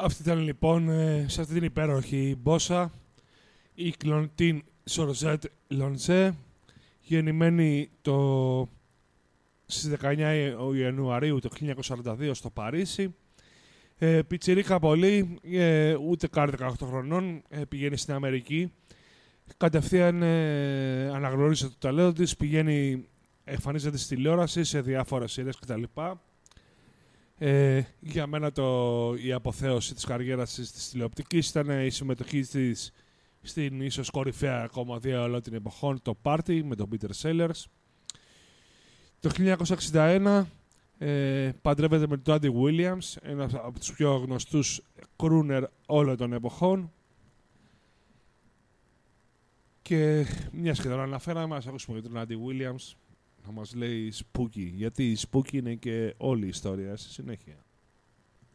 Αυτή ήταν λοιπόν σε αυτή την υπέροχη μπόσα η Κλοντίν Σορζέτ Λονζέ, γεννημένη στις 19 Ιανουαρίου του 1942 στο Παρίσι. Πιτσιρίκα πολύ, ούτε καν 18 χρονών, πηγαίνει στην Αμερική. Κατευθείαν αναγνωρίζει το ταλέντο της, εμφανίζεται στη τηλεόραση, σε διάφορες σειρές κτλ. Για μένα η αποθέωση της καριέρας της τηλεοπτικής ήταν η συμμετοχή της στην ίσως κορυφαία κομμωδία όλων των εποχών, το Party με τον Peter Sellers. Το 1961 παντρεύεται με τον Andy Williams, ένας από τους πιο γνωστούς κρούνερ όλων των εποχών. Και μια και τώρα αναφέραμε, ας ακούσουμε για τον Andy Williams να μας λέει Spooky, γιατί η Spooky είναι και όλη η ιστορία στη συνέχεια.